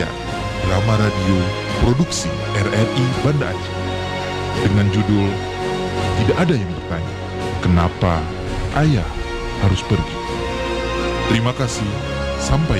Sekian drama radio produksi RRI Banda Aceh dengan judul Tidak Ada Yang Bertanya, Kenapa Ayah Harus Pergi. Terima kasih, sampai